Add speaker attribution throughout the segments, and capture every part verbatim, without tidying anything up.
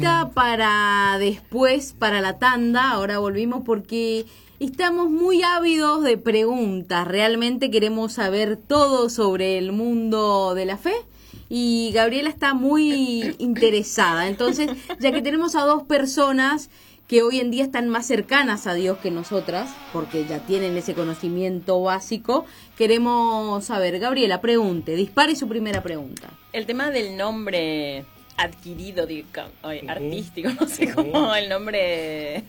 Speaker 1: preguntita para después, para la tanda. Ahora volvimos porque estamos muy ávidos de preguntas. Realmente queremos saber todo sobre el mundo de la fe. Y Gabriela está muy interesada. Entonces, ya que tenemos a dos personas que hoy en día están más cercanas a Dios que nosotras, porque ya tienen ese conocimiento básico, queremos saber. Gabriela, pregunte, dispare su primera pregunta.
Speaker 2: El tema del nombre adquirido, digo, artístico, no sé cómo, el nombre...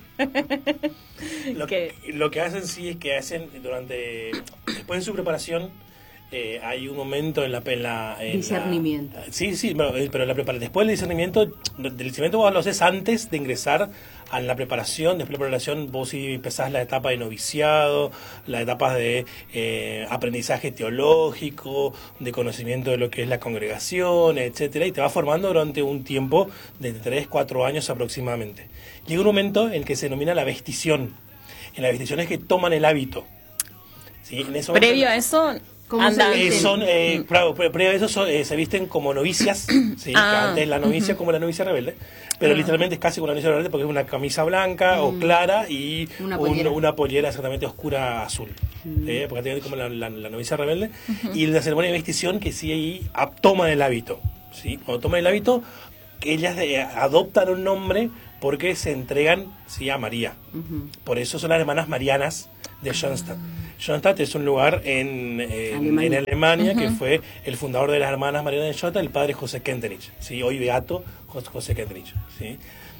Speaker 3: lo, que, lo que hacen sí es que hacen durante, después de su preparación, Eh, hay un momento en la... En la en
Speaker 1: discernimiento.
Speaker 3: La, sí, sí, pero, pero la prepara, después del discernimiento, del discernimiento vos lo haces antes de ingresar a la preparación. Después de la preparación vos sí empezás la etapa de noviciado, la etapa de eh, aprendizaje teológico, de conocimiento de lo que es la congregación, etcétera, y te vas formando durante un tiempo de tres, cuatro años aproximadamente. Llega un momento en que se denomina la vestición. En la vestición es que toman el hábito. ¿Sí? En eso
Speaker 2: previo a eso...
Speaker 3: Eh, son, eh, claro, previo a eso son, eh, se visten como novicias, ¿sí? Ah. Antes la novicia como la novicia rebelde, pero ah. literalmente es casi como la novicia rebelde porque es una camisa blanca mm. o clara y una pollera, un, una pollera exactamente oscura azul, mm. eh, porque tiene como la, la, la novicia rebelde. Uh-huh. Y la ceremonia de vestición que sí ahí toman el hábito, ¿sí? Cuando toman el hábito, ellas eh, adoptan un nombre porque se entregan, sí, a María. Uh-huh. Por eso son las hermanas marianas de Schoenstatt. Uh-huh. Schoenstatt es un lugar en, en Alemania, en Alemania uh-huh. que fue el fundador de las hermanas marianas de Schoenstatt, el padre José Kentenich, ¿sí? Hoy beato José Kentenich, ¿sí?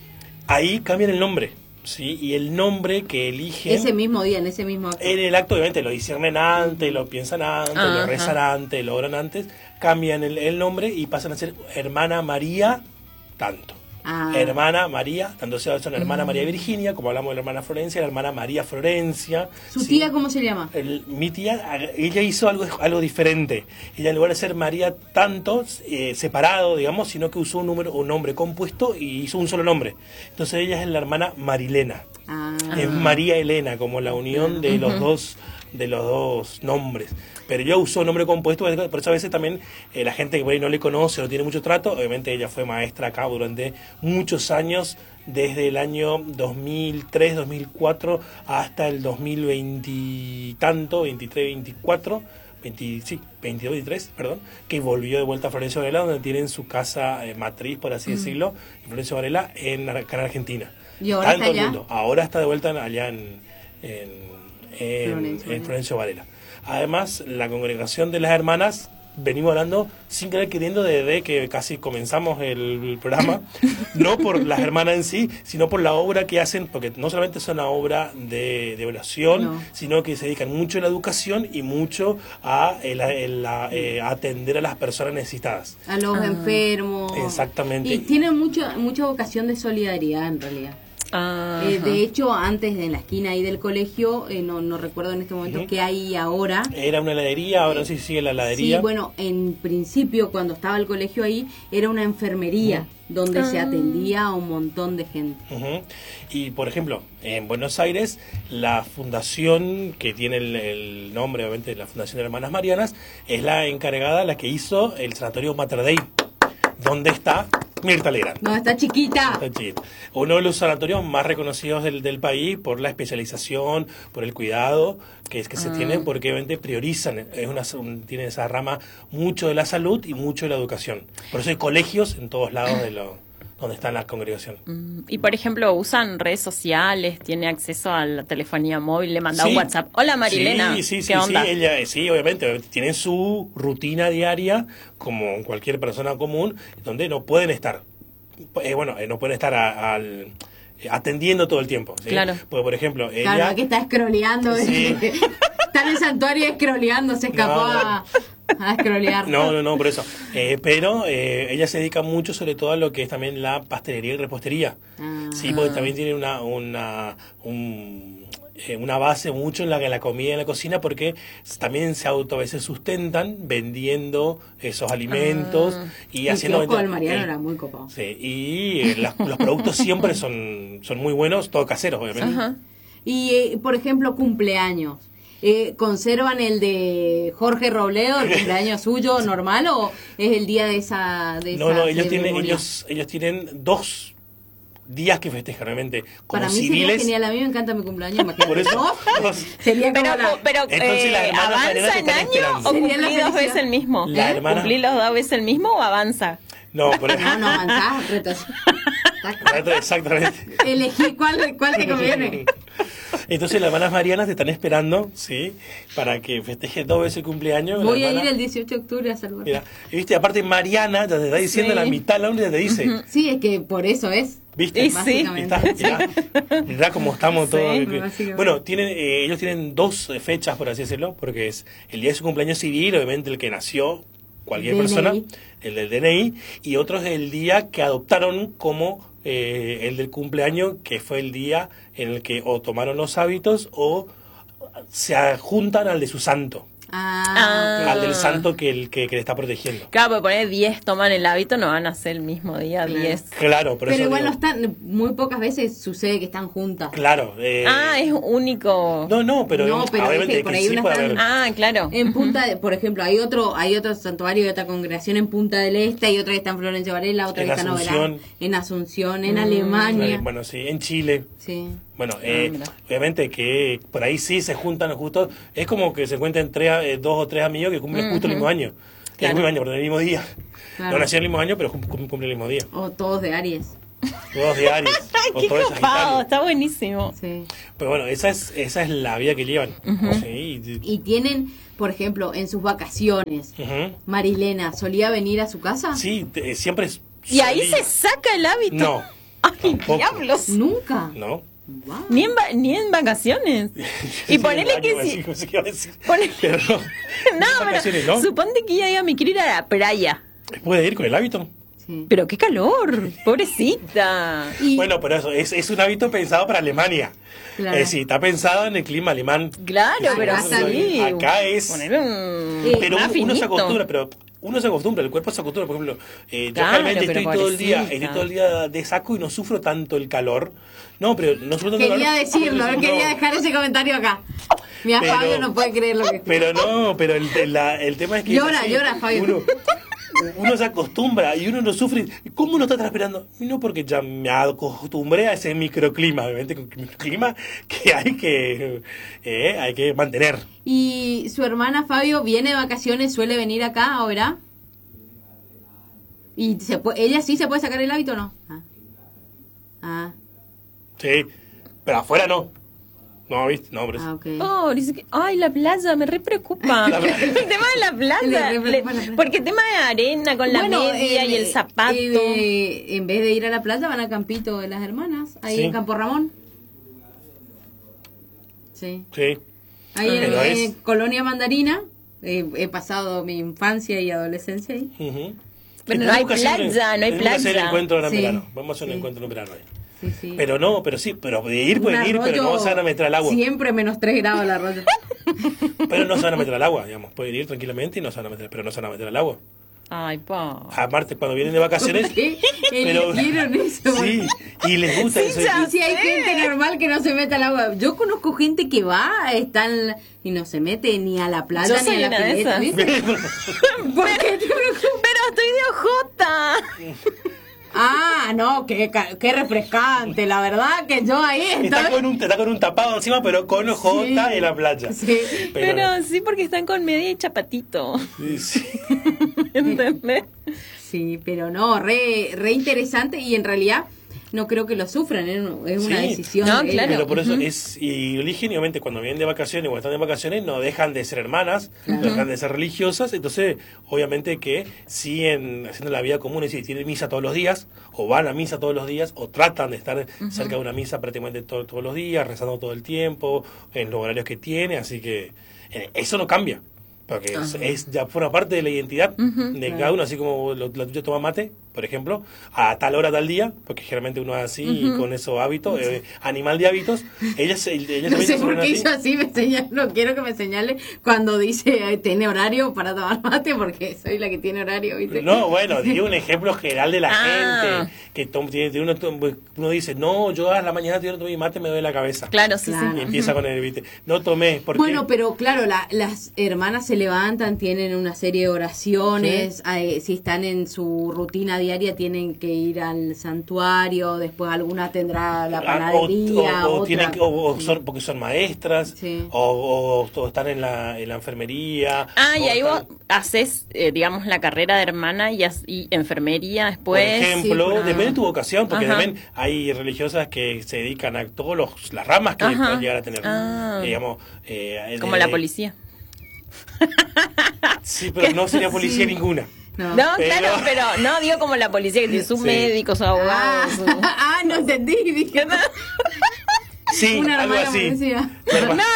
Speaker 3: Ahí cambian el nombre, ¿sí? Y el nombre que eligen...
Speaker 1: Ese mismo día, en ese mismo acto.
Speaker 3: En el acto, obviamente, lo disciernen antes, lo piensan antes, uh-huh. lo rezan antes, lo oran antes, cambian el, el nombre y pasan a ser hermana María tanto. Ah. Hermana María, tanto sea son hermana mm. María Virginia, como hablamos de la hermana Florencia, la hermana María Florencia.
Speaker 1: ¿Su ¿sí? tía cómo se llama?
Speaker 3: El, mi tía, ella hizo algo, algo diferente. Ella en lugar de ser María tanto, eh, separado, digamos, sino que usó un número, un nombre compuesto y hizo un solo nombre. Entonces ella es la hermana Marilena. Ah. Es María Elena, como la unión de uh-huh. los dos de los dos nombres. Pero ella usó nombre compuesto, por eso a veces también eh, la gente que por ahí no le conoce o tiene mucho trato, obviamente ella fue maestra acá durante muchos años, desde el año dos mil tres, dos mil cuatro hasta el dos mil veinte y tanto, veintitrés, veinticuatro, veinte, sí, veintidós, veintitrés, perdón, que volvió de vuelta a Florencio Varela, donde tienen su casa eh, matriz, por así mm. decirlo, en Florencio Varela, en, acá en Argentina.
Speaker 1: ¿Y ahora está, está allá?
Speaker 3: Mundo. Ahora está de vuelta allá en... en En Florencio, en Florencio Varela. Además, la congregación de las hermanas, venimos hablando sin querer queriendo desde que casi comenzamos el, el programa, no por las hermanas en sí, sino por la obra que hacen, porque no solamente es una obra de, de oración, no. sino que se dedican mucho a la educación y mucho a, el, el, a, eh, a atender a las personas necesitadas.
Speaker 1: A los ah. enfermos.
Speaker 3: Exactamente.
Speaker 1: Y tienen mucha, mucha vocación de solidaridad en realidad. Eh, de hecho, antes en la esquina ahí del colegio, eh, no, no recuerdo en este momento uh-huh. qué hay ahora.
Speaker 3: Era una heladería, ahora eh, sí sigue la heladería.
Speaker 1: Sí, bueno, en principio cuando estaba el colegio ahí, era una enfermería uh-huh. donde uh-huh. se atendía a un montón de gente.
Speaker 3: Uh-huh. Y por ejemplo, en Buenos Aires, la fundación que tiene el, el nombre, obviamente, de la Fundación de Hermanas Marianas, es la encargada, la que hizo el sanatorio Mater Dei, donde está Mirta Legrand.
Speaker 1: No, está chiquita.
Speaker 3: Está chiquita. Uno de los sanatorios más reconocidos del, del país por la especialización, por el cuidado que es que se ah. tiene, porque obviamente priorizan, es una, un, tiene esa rama mucho de la salud y mucho de la educación. Por eso hay colegios en todos lados de lo donde está la congregación.
Speaker 2: Y por ejemplo, usan redes sociales, tiene acceso a la telefonía móvil, le manda sí. un WhatsApp. Hola Marilena,
Speaker 3: sí, sí,
Speaker 2: ¿qué
Speaker 3: sí,
Speaker 2: onda?
Speaker 3: Sí, ella, sí, obviamente, tienen su rutina diaria, como cualquier persona común, donde no pueden estar, eh, bueno, eh, no pueden estar a, al... atendiendo todo el tiempo, ¿sí?
Speaker 2: Claro.
Speaker 3: Porque, por ejemplo, ella...
Speaker 1: Claro, que está scrolleando. Sí. Está en el santuario scrolleando, se escapó no, no. a... a scrollear.
Speaker 3: No, no, no, por eso. Eh, pero eh, ella se dedica mucho sobre todo a lo que es también la pastelería y repostería. Ah. Sí, porque también tiene una... una un, una base mucho en la, en la comida y en la cocina, porque también se auto a veces sustentan vendiendo esos alimentos ah, y haciendo...
Speaker 1: El Mariano eh, era muy copado.
Speaker 3: Sí, y eh, las, los productos siempre son, son muy buenos, todo caseros, obviamente.
Speaker 1: Ajá. Y, eh, por ejemplo, cumpleaños. Eh, ¿Conservan el de Jorge Robledo, el cumpleaños suyo normal, o es el día de esa de
Speaker 3: No,
Speaker 1: esa
Speaker 3: no, ellos tienen, ellos, ellos tienen dos días que festejan realmente como
Speaker 1: Para mí
Speaker 3: civiles.
Speaker 1: sería genial, a mí me encanta mi cumpleaños, imagínate.
Speaker 3: Por eso,
Speaker 1: ¿No?
Speaker 3: no,
Speaker 1: Sería como
Speaker 2: Pero,
Speaker 1: la...
Speaker 2: pero
Speaker 3: Entonces,
Speaker 2: eh,
Speaker 3: las hermanas Marianas
Speaker 2: ¿avanza
Speaker 3: te
Speaker 2: en
Speaker 3: están
Speaker 2: año
Speaker 3: esperando.
Speaker 2: o
Speaker 1: Sería la
Speaker 2: cumplí dos
Speaker 1: felicidad.
Speaker 2: veces el mismo?
Speaker 3: La
Speaker 2: ¿Eh?
Speaker 3: hermana-
Speaker 2: ¿Cumplí los dos veces el mismo o avanza?
Speaker 3: no, por
Speaker 1: No, no, avanzás, retos.
Speaker 3: exactamente.
Speaker 1: Elegí cuál, cuál te conviene.
Speaker 3: Entonces las hermanas Marianas te están esperando, ¿sí? Para que festejes dos veces el cumpleaños.
Speaker 1: Voy
Speaker 3: La
Speaker 1: a ir
Speaker 3: hermana-
Speaker 1: el dieciocho de octubre a saludar.
Speaker 3: Mira, y viste, aparte Mariana ya te está diciendo
Speaker 2: Sí.
Speaker 3: la mitad, la única te dice.
Speaker 1: Sí, es que por eso es.
Speaker 3: ¿Viste?
Speaker 2: Y sí.
Speaker 1: Básicamente.
Speaker 3: Está, mirá, mirá cómo estamos
Speaker 2: Sí,
Speaker 3: todos.
Speaker 1: básicamente.
Speaker 3: Bueno, tienen, eh, ellos tienen dos eh, fechas, por así decirlo, porque es el día de su cumpleaños civil, obviamente el que nació cualquier
Speaker 1: D N I.
Speaker 3: persona, el del D N I, y otro es el día que adoptaron como eh, el del cumpleaños, que fue el día en el que o tomaron los hábitos o se adjuntan al de su santo,
Speaker 1: Ah,
Speaker 3: al del santo que, el, que, que le está protegiendo.
Speaker 2: Claro, porque poner diez toman el hábito, no van a ser el mismo día
Speaker 1: Claro.
Speaker 2: diez.
Speaker 3: Claro, por
Speaker 1: pero
Speaker 3: eso
Speaker 1: igual
Speaker 3: digo,
Speaker 1: no están, muy pocas veces sucede que están juntas.
Speaker 3: claro. eh,
Speaker 2: Ah, es único.
Speaker 3: No, no, pero,
Speaker 1: No, pero
Speaker 3: obviamente
Speaker 1: viste, por
Speaker 3: que
Speaker 1: ahí
Speaker 3: sí
Speaker 1: una
Speaker 3: puede
Speaker 1: están-
Speaker 3: haber.
Speaker 2: Ah, claro.
Speaker 1: En Punta, de- por ejemplo, hay otro hay otro santuario y otra congregación en Punta del Este, hay otra que está en Florencio Varela, otra
Speaker 3: En
Speaker 1: que está en
Speaker 3: Asunción.
Speaker 1: Oberá, en Asunción, en Alemania.
Speaker 3: Eh, Bueno, sí, en Chile.
Speaker 1: Sí.
Speaker 3: Bueno, eh,
Speaker 2: mira.
Speaker 3: obviamente que por ahí sí se juntan justo. Es como que se encuentran tres, eh, dos o tres amigos que cumplen justo el mismo año.
Speaker 2: Claro.
Speaker 3: El mismo año, perdón, el mismo día.
Speaker 1: Claro.
Speaker 3: No nacieron el mismo año, pero cum- cum- cumplen el mismo día.
Speaker 1: O todos de Aries.
Speaker 3: Todos de Aries. o
Speaker 2: Qué
Speaker 3: todos de
Speaker 2: copado,
Speaker 3: Sagitario.
Speaker 2: está buenísimo.
Speaker 1: Sí.
Speaker 3: Pero bueno, esa es, esa es la vida que llevan. Sí, y-
Speaker 1: Y tienen, por ejemplo, en sus vacaciones,
Speaker 3: ujú.
Speaker 1: Marilena, ¿solía venir a su casa?
Speaker 3: Sí, te- siempre es.
Speaker 2: Y ahí
Speaker 3: solía-
Speaker 2: se saca el hábito.
Speaker 3: No.
Speaker 2: ¡Ay,
Speaker 3: tampoco.
Speaker 2: diablos!
Speaker 1: Nunca.
Speaker 3: No.
Speaker 1: Wow.
Speaker 2: Ni en, va- ni en vacaciones. Y ponele que
Speaker 3: sí.
Speaker 2: si...
Speaker 3: Pero no.
Speaker 2: No,
Speaker 3: En vacaciones,
Speaker 2: pero
Speaker 3: ¿no?
Speaker 2: suponte que ella diga, me quiero ir a la playa.
Speaker 3: ¿Puede ir con el hábito?
Speaker 1: Sí.
Speaker 2: Pero qué calor, pobrecita.
Speaker 1: Y-
Speaker 3: Bueno, pero eso es, es un hábito pensado para Alemania.
Speaker 1: Claro.
Speaker 3: Es decir, está pensado en el clima alemán.
Speaker 2: Claro, pero
Speaker 1: está
Speaker 2: sí.
Speaker 3: Acá es.
Speaker 2: Poner un...
Speaker 1: Eh,
Speaker 3: Pero
Speaker 2: más
Speaker 3: uno, uno se
Speaker 2: finito.
Speaker 3: acostumbra, pero uno se acostumbra, el cuerpo se acostumbra. Por ejemplo, eh, yo
Speaker 2: Claro,
Speaker 3: realmente
Speaker 2: pero
Speaker 3: estoy todo el día,
Speaker 2: pobrecita.
Speaker 3: estoy todo el día de saco y no sufro tanto el calor. No, pero no sufro tanto el
Speaker 1: Quería
Speaker 3: calor.
Speaker 1: decirlo,
Speaker 3: No,
Speaker 1: quería dejar ese comentario acá. Mira,
Speaker 3: Pero-
Speaker 1: Fabio no puede creer lo que...
Speaker 3: Pero no, pero el, el- la- el tema es que.
Speaker 1: Llora,
Speaker 3: sí,
Speaker 1: llora, Fabio.
Speaker 3: Uno, uno se acostumbra y uno no sufre. ¿Cómo uno está transpirando? Y no, porque ya me acostumbré a ese microclima, obviamente, con microclima que hay que, eh, hay que mantener.
Speaker 1: ¿Y su hermana Fabio viene de vacaciones, suele venir acá a Oberá? ¿Y se puede, ella sí se puede sacar el hábito o no? Ah. Ah,
Speaker 3: Sí, pero afuera no. No, ¿viste? No, pero
Speaker 1: ah, ok.
Speaker 2: Oh, dice que, ay, la playa, me re preocupa.
Speaker 3: La playa.
Speaker 2: El tema de la playa.
Speaker 1: Le re preocupa
Speaker 2: le-
Speaker 1: la playa.
Speaker 2: porque el tema de arena con la
Speaker 1: Bueno,
Speaker 2: media
Speaker 1: eh,
Speaker 2: y el zapato.
Speaker 1: eh, en vez de ir a la playa van a Campito de las Hermanas, ahí
Speaker 3: Sí.
Speaker 1: en Campo Ramón. Sí.
Speaker 3: sí.
Speaker 1: Ahí en,
Speaker 3: Pero
Speaker 1: en
Speaker 3: es-
Speaker 1: Colonia Mandarina. eh, he pasado mi infancia y adolescencia ahí.
Speaker 3: Ujú.
Speaker 2: Pero
Speaker 3: Sí,
Speaker 2: no hay
Speaker 3: tenemos que hacer un-
Speaker 2: playa, no hay
Speaker 3: tenemos que hacer
Speaker 2: playa.
Speaker 3: el encuentro ahora en
Speaker 1: Sí.
Speaker 3: verano. Vamos a hacer un
Speaker 1: Sí.
Speaker 3: encuentro en verano ahí.
Speaker 1: Sí, sí.
Speaker 3: Pero no, pero sí, pero de ir
Speaker 1: Un
Speaker 3: pueden ir, pero
Speaker 1: arroyo
Speaker 3: no se van a meter al agua.
Speaker 1: Siempre menos tres grados el arroyo.
Speaker 3: Pero no se van a meter al agua, digamos. Pueden ir tranquilamente y no se van a meter, pero no se van a meter al agua.
Speaker 2: Ay, pa.
Speaker 3: Aparte, cuando vienen de vacaciones.
Speaker 1: ¿Por qué
Speaker 3: pero-
Speaker 1: eligieron eso?
Speaker 3: Sí, y les gusta
Speaker 2: Sí,
Speaker 3: eso.
Speaker 2: ya.
Speaker 1: Y si hay gente normal que no se mete al agua. Yo conozco gente que va, están y no se mete ni a la playa
Speaker 2: Yo
Speaker 1: ni
Speaker 2: soy
Speaker 1: a la
Speaker 2: una de
Speaker 1: pileta.
Speaker 2: esas.
Speaker 1: ¿viste? ¿Por qué te preocupas?
Speaker 2: Pero estoy de ojota.
Speaker 1: Ah, no, qué, ca- qué refrescante. La verdad que yo ahí
Speaker 3: Está
Speaker 1: estoy.
Speaker 3: con, un, está con un tapado encima, pero con ojota
Speaker 1: Sí.
Speaker 3: en la playa.
Speaker 1: Sí.
Speaker 3: Pero,
Speaker 2: Pero sí, porque están con media y chapatito.
Speaker 3: sí, sí.
Speaker 2: ¿Entendés?
Speaker 1: Sí, pero no, re, re interesante y en realidad no creo que lo sufran, ¿eh? es una
Speaker 3: Sí.
Speaker 1: decisión.
Speaker 2: No,
Speaker 1: de ellos.
Speaker 2: claro.
Speaker 3: Pero por eso
Speaker 2: Ujú.
Speaker 3: es, y eligen, y obviamente cuando vienen de vacaciones o están de vacaciones, no dejan de ser hermanas, no dejan de ser religiosas, entonces obviamente que siguen haciendo la vida común, es decir, tienen misa todos los días, o van a misa todos los días, o tratan de estar cerca de una misa prácticamente todo- todos los días, rezando todo el tiempo, en los horarios que tiene, así que eh, eso no cambia. Porque es, es- ya forma parte de la identidad de cada uno, así como lo- la tuya toma mate, por ejemplo, a tal hora, tal día, porque generalmente uno es así y con esos hábitos, eh, animal de hábitos, ellas, ellas
Speaker 1: No
Speaker 3: también
Speaker 1: sé
Speaker 3: se
Speaker 1: por
Speaker 3: ponen
Speaker 1: qué
Speaker 3: así.
Speaker 1: hizo así, me señala, no quiero que me señale cuando dice eh, tiene horario para tomar mate, porque soy la que tiene horario, ¿viste?
Speaker 3: No, bueno, digo un ejemplo general de la
Speaker 2: Ah.
Speaker 3: gente, que tom- tiene, tiene uno, tom- uno dice, no, yo a la mañana yo no tomé mate, me duele la cabeza.
Speaker 2: Claro, sí,
Speaker 1: Claro.
Speaker 3: Y
Speaker 2: sí.
Speaker 3: empieza con el, ¿viste? No tomé, porque
Speaker 1: Bueno, pero claro, la- las hermanas se levantan, tienen una serie de oraciones, eh, si están en su rutina diaria tienen que ir al santuario, después alguna tendrá la panadería,
Speaker 3: o, o, o
Speaker 1: otra,
Speaker 3: tienen que, o, o son, porque son maestras,
Speaker 1: sí.
Speaker 3: o, o, o están en la, en la enfermería.
Speaker 2: Ah, y ahí
Speaker 3: están...
Speaker 2: vos haces, eh, digamos, la carrera de hermana y, as, y enfermería después.
Speaker 3: Por ejemplo,
Speaker 1: sí,
Speaker 3: depende de tu vocación, porque
Speaker 2: Ajá.
Speaker 3: también hay religiosas que se dedican a todas los, las ramas que pueden llegar a tener.
Speaker 2: Ah.
Speaker 3: Eh, digamos, eh,
Speaker 2: Como
Speaker 3: de,
Speaker 2: la policía.
Speaker 3: Sí, pero no sería policía
Speaker 1: Sí.
Speaker 3: ninguna.
Speaker 1: No,
Speaker 2: No,
Speaker 3: Pero-
Speaker 2: claro, pero no digo como la policía que tiene sus
Speaker 3: Sí.
Speaker 2: médicos, sus
Speaker 1: Ah,
Speaker 2: abogados. su-
Speaker 1: ah, no entendí, dije, no.
Speaker 3: Sí,
Speaker 1: Una
Speaker 3: algo
Speaker 1: hermana
Speaker 3: así.
Speaker 1: policía.
Speaker 2: No, no,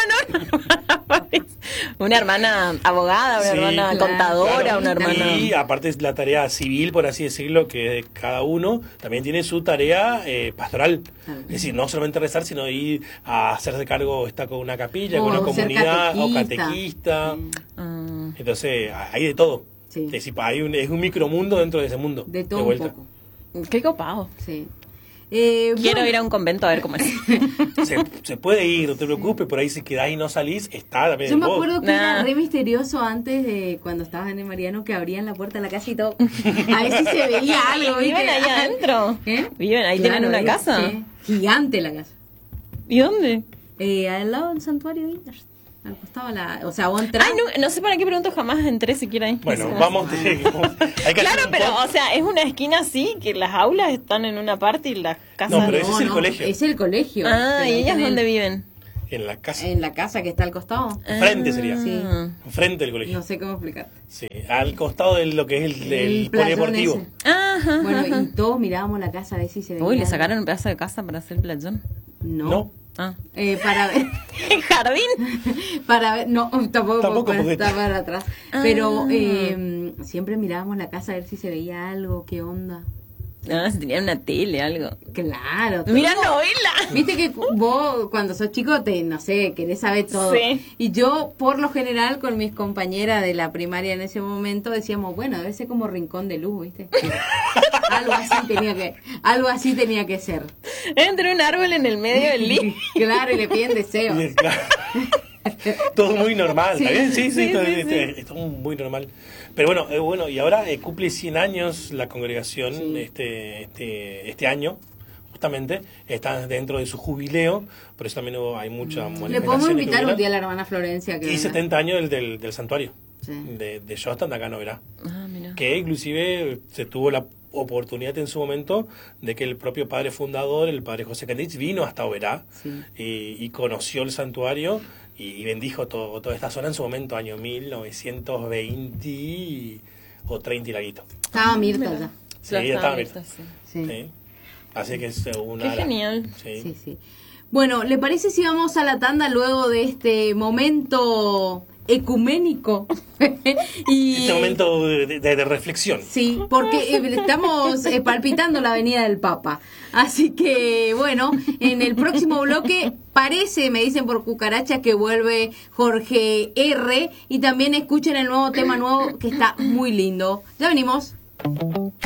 Speaker 2: no. Una hermana abogada, una
Speaker 3: Sí,
Speaker 2: hermana
Speaker 1: claro,
Speaker 2: contadora,
Speaker 3: Claro,
Speaker 2: una hermana.
Speaker 3: Y aparte es la tarea civil, por así decirlo, que cada uno también tiene su tarea eh, pastoral.
Speaker 1: Claro.
Speaker 3: Es decir, no solamente rezar, sino ir a hacerse cargo, está con una capilla,
Speaker 1: O
Speaker 3: con una
Speaker 1: ser
Speaker 3: comunidad, o
Speaker 1: catequista.
Speaker 3: catequista.
Speaker 1: Sí.
Speaker 2: Ah.
Speaker 3: Entonces, hay de todo.
Speaker 1: Sí.
Speaker 3: Es decir, hay un, es un micromundo dentro de ese mundo.
Speaker 1: De todo un
Speaker 3: vuelta.
Speaker 1: poco.
Speaker 2: Qué copado.
Speaker 1: Sí. Eh,
Speaker 2: Quiero
Speaker 1: bueno,
Speaker 2: ir a un convento a ver cómo es.
Speaker 3: Se, se puede ir, no te preocupes, por ahí si quedás y no salís, está también
Speaker 1: Yo
Speaker 3: en
Speaker 1: me
Speaker 3: vos.
Speaker 1: acuerdo que
Speaker 2: Nah.
Speaker 1: era re misterioso antes de cuando estabas en el Mariano, que abrían la puerta de la casa y todo. A ver si se veía algo.
Speaker 2: ¿Viven
Speaker 1: ¿viste?
Speaker 2: ahí adentro?
Speaker 1: ¿Eh?
Speaker 2: ¿Viven ahí? ¿Tienen
Speaker 1: Claro,
Speaker 2: una
Speaker 1: ahí,
Speaker 2: casa?
Speaker 1: sí. Gigante la casa.
Speaker 2: ¿Y dónde?
Speaker 1: Eh, al lado del santuario de Inders. Al costado de la... O sea, vos entrás...
Speaker 2: Ay, no, no sé para qué pregunto, jamás entré siquiera ahí.
Speaker 3: Bueno,
Speaker 2: O sea,
Speaker 3: vamos, hay que
Speaker 2: Claro,
Speaker 3: hacer un
Speaker 2: pero,
Speaker 3: poco-
Speaker 2: o sea, es una esquina así, que las aulas están en una parte y las casas...
Speaker 3: No, pero ese es el colegio.
Speaker 1: Es el colegio.
Speaker 2: Ah,
Speaker 1: Pero
Speaker 2: ¿y ellas
Speaker 1: en el-
Speaker 2: dónde viven?
Speaker 3: en la casa,
Speaker 1: En la casa que está al costado.
Speaker 3: enfrente sería.
Speaker 1: Sí.
Speaker 3: Enfrente del colegio.
Speaker 1: No sé cómo explicarte.
Speaker 3: Sí, al costado de lo que es el, el
Speaker 1: El playón
Speaker 3: polideportivo.
Speaker 1: ese.
Speaker 2: Ajá.
Speaker 1: Bueno,
Speaker 2: ajá.
Speaker 1: y todos mirábamos la casa a ver si se veía
Speaker 2: Uy, ¿le
Speaker 1: algo.
Speaker 2: sacaron un pedazo de casa para hacer playón?
Speaker 1: No.
Speaker 3: No.
Speaker 2: Ah.
Speaker 1: Eh, para ver...
Speaker 2: ¿En jardín?
Speaker 1: para ver, no, tampoco,
Speaker 3: Tampoco
Speaker 1: porque
Speaker 3: porque-
Speaker 1: está para atrás.
Speaker 2: Ah.
Speaker 1: Pero eh, siempre mirábamos la casa a ver si se veía algo, qué onda.
Speaker 2: No, si tenían una tele, algo.
Speaker 1: Claro.
Speaker 2: Mira
Speaker 1: todo.
Speaker 2: novela.
Speaker 1: Viste que cu- vos cuando sos chico te, no sé, querés saber todo.
Speaker 2: Sí.
Speaker 1: Y yo, por lo general, con mis compañeras de la primaria en ese momento, decíamos, bueno, debe ser como Rincón de Luz, ¿viste? algo así tenía que, algo así tenía que ser.
Speaker 2: Entre un árbol en el medio del living.
Speaker 1: Claro, y le piden deseos.
Speaker 3: Y, claro, todo muy normal, ¿está
Speaker 1: Sí,
Speaker 3: bien? Sí, sí,
Speaker 2: sí,
Speaker 3: todo,
Speaker 2: sí,
Speaker 3: este,
Speaker 2: sí.
Speaker 3: es todo muy normal. Pero bueno, eh, bueno, y ahora eh, cumple cien años la congregación
Speaker 1: Sí.
Speaker 3: este, este, este año, justamente, está dentro de su jubileo, por eso también hubo- hay mucha
Speaker 1: Le
Speaker 3: manifestación
Speaker 1: podemos
Speaker 3: y
Speaker 1: invitar un
Speaker 3: cultura.
Speaker 1: día a la hermana Florencia que
Speaker 3: Y
Speaker 1: venga.
Speaker 3: setenta años del, del, del santuario
Speaker 1: Sí.
Speaker 3: de, de Johnston, de acá no verá.
Speaker 2: Ah, mira.
Speaker 3: Que inclusive se tuvo la oportunidad en su momento de que el propio padre fundador, el padre José Candich, vino hasta Oberá
Speaker 1: Sí.
Speaker 3: y, y conoció el santuario y, y bendijo todo, toda esta zona en su momento, año mil novecientos veinte o treinta y larguito.
Speaker 1: Estaba Mirta ya.
Speaker 3: Sí,
Speaker 2: Ya
Speaker 3: ya estaba
Speaker 2: abierta,
Speaker 3: abierta.
Speaker 2: sí.
Speaker 1: Sí.
Speaker 3: Sí. Así que es una...
Speaker 2: Qué genial.
Speaker 3: Sí.
Speaker 1: Sí, sí. Bueno, ¿le parece si vamos a la tanda luego de este momento ecuménico? y
Speaker 3: Este momento de, de- de reflexión.
Speaker 1: Sí, porque eh, estamos eh, palpitando la venida del Papa. Así que, bueno, en el próximo bloque parece, me dicen por cucaracha, que vuelve Jorge R. Y también escuchen el nuevo tema nuevo que está muy lindo. Ya venimos.